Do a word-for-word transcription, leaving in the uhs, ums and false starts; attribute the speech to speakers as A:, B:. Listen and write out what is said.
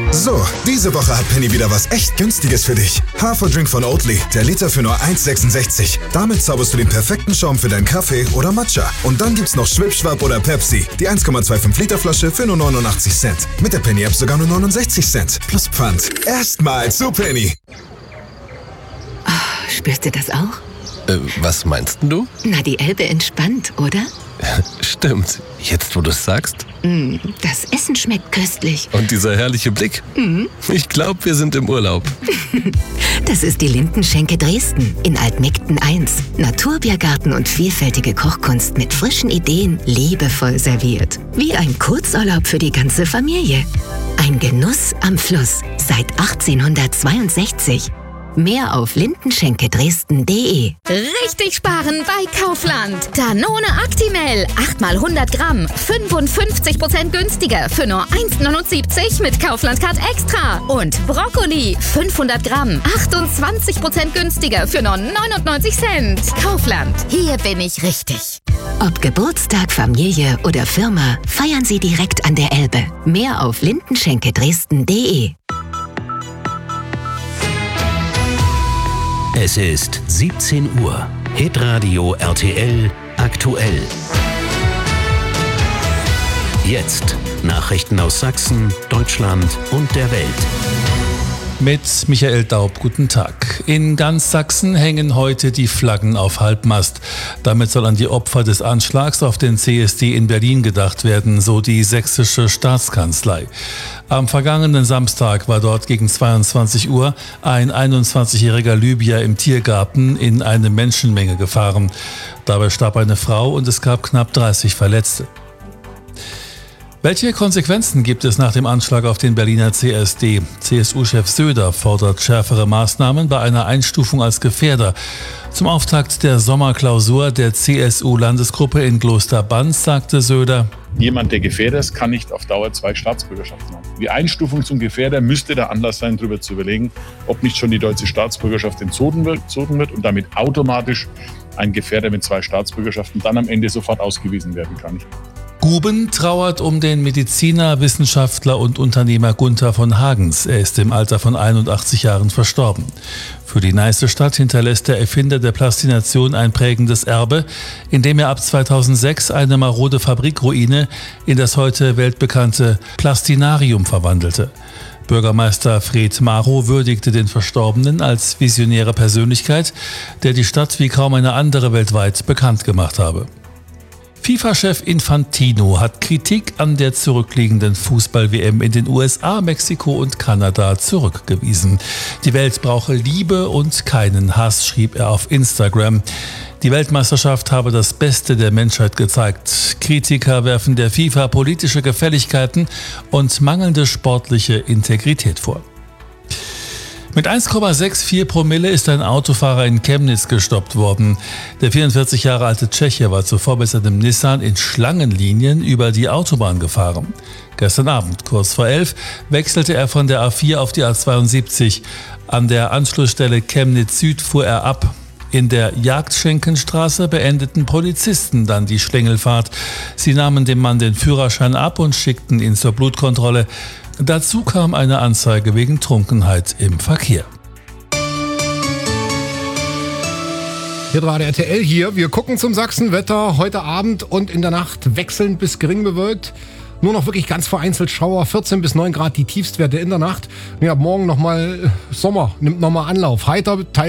A: So, diese Woche hat Penny wieder was echt Günstiges für dich. Haferdrink von Oatly, der Liter für nur eins Komma sechsundsechzig. Damit zauberst du den perfekten Schaum für deinen Kaffee oder Matcha. Und dann gibt's noch Schwipschwapp oder Pepsi, die eins Komma fünfundzwanzig Liter Flasche für nur neunundachtzig Cent. Mit der Penny-App sogar nur neunundsechzig Cent. Plus Pfand. Erstmal zu Penny.
B: Oh, spürst du das auch?
C: Äh, was meinst du?
B: Na, die Elbe entspannt, oder?
C: Stimmt. Jetzt, wo du es sagst.
B: Mm, das Essen schmeckt köstlich.
C: Und dieser herrliche Blick.
B: Mm.
C: Ich glaube, wir sind im Urlaub.
B: Das ist die Lindenschenke Dresden in Altmegden eins. Naturbiergarten und vielfältige Kochkunst mit frischen Ideen, liebevoll serviert. Wie ein Kurzurlaub für die ganze Familie. Ein Genuss am Fluss seit achtzehnhundertzweiundsechzig. Mehr auf lindenschenke-dresden punkt de.
D: Richtig sparen bei Kaufland. Danone Actimel, acht mal hundert Gramm, fünfundfünfzig Prozent günstiger für nur eins Komma neunundsiebzig mit Kaufland Card Extra. Und Brokkoli, fünfhundert Gramm, achtundzwanzig Prozent günstiger für nur neunundneunzig Cent. Kaufland, hier bin ich richtig.
B: Ob Geburtstag, Familie oder Firma, feiern Sie direkt an der Elbe. Mehr auf lindenschenke-dresden punkt de.
E: Es ist siebzehn Uhr. Hitradio R T L aktuell. Jetzt Nachrichten aus Sachsen, Deutschland und der Welt.
F: Mit Michael Daub, guten Tag. In ganz Sachsen hängen heute die Flaggen auf Halbmast. Damit soll an die Opfer des Anschlags auf den C S D in Berlin gedacht werden, so die sächsische Staatskanzlei. Am vergangenen Samstag war dort gegen zweiundzwanzig Uhr ein einundzwanzigjähriger Libyer im Tiergarten in eine Menschenmenge gefahren. Dabei starb eine Frau und es gab knapp dreißig Verletzte. Welche Konsequenzen gibt es nach dem Anschlag auf den Berliner C S D? C S U-Chef Söder fordert schärfere Maßnahmen bei einer Einstufung als Gefährder. Zum Auftakt der Sommerklausur der C S U-Landesgruppe in Klosterbanz sagte Söder:
G: Jemand, der Gefährder ist, kann nicht auf Dauer zwei Staatsbürgerschaften haben. Die Einstufung zum Gefährder müsste der Anlass sein, darüber zu überlegen, ob nicht schon die deutsche Staatsbürgerschaft entzogen wird, entzogen wird und damit automatisch ein Gefährder mit zwei Staatsbürgerschaften dann am Ende sofort ausgewiesen werden kann.
F: Guben trauert um den Mediziner, Wissenschaftler und Unternehmer Gunther von Hagens. Er ist im Alter von einundachtzig Jahren verstorben. Für die Neiße-Stadt hinterlässt der Erfinder der Plastination ein prägendes Erbe, indem er ab zweitausendsechs eine marode Fabrikruine in das heute weltbekannte Plastinarium verwandelte. Bürgermeister Fred Marow würdigte den Verstorbenen als visionäre Persönlichkeit, der die Stadt wie kaum eine andere weltweit bekannt gemacht habe. FIFA-Chef Infantino hat Kritik an der zurückliegenden Fußball-W M in den U S A, Mexiko und Kanada zurückgewiesen. Die Welt brauche Liebe und keinen Hass, schrieb er auf Instagram. Die Weltmeisterschaft habe das Beste der Menschheit gezeigt. Kritiker werfen der FIFA politische Gefälligkeiten und mangelnde sportliche Integrität vor. Mit eins Komma vierundsechzig Promille ist ein Autofahrer in Chemnitz gestoppt worden. Der vierundvierzig Jahre alte Tscheche war zuvor mit seinem Nissan in Schlangenlinien über die Autobahn gefahren. Gestern Abend, kurz vor elf, wechselte er von der A vier auf die A zweiundsiebzig. An der Anschlussstelle Chemnitz Süd fuhr er ab. In der Jagdschenkenstraße beendeten Polizisten dann die Schlängelfahrt. Sie nahmen dem Mann den Führerschein ab und schickten ihn zur Blutkontrolle. Dazu kam eine Anzeige wegen Trunkenheit im Verkehr.
H: Hier war der R T L hier. Wir gucken zum Sachsenwetter. Heute Abend und in der Nacht wechselnd bis gering bewölkt. Nur noch wirklich ganz vereinzelt Schauer. vierzehn bis neun Grad die Tiefstwerte in der Nacht. Ja, morgen nochmal Sommer. Nimmt nochmal Anlauf. Heiter,